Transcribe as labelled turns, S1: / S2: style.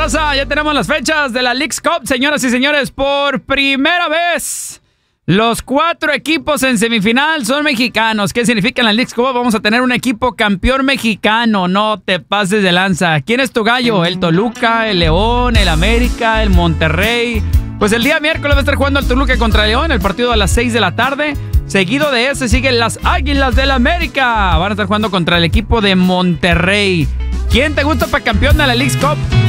S1: raza? Ya tenemos las fechas de la Leagues Cup, señoras y señores. Por primera vez, los 4 equipos en semifinal son mexicanos. ¿Qué significa en la Leagues Cup? Vamos a tener un equipo campeón mexicano. No te pases de lanza. ¿Quién es tu gallo? ¿El Toluca, el León, el América, el Monterrey? Pues el día miércoles va a estar jugando el Toluca contra León, el partido a las 6 de la tarde. Seguido de ese siguen las Águilas del América. Van a estar jugando contra el equipo de Monterrey. ¿Quién te gusta para campeón de la Leagues Cup?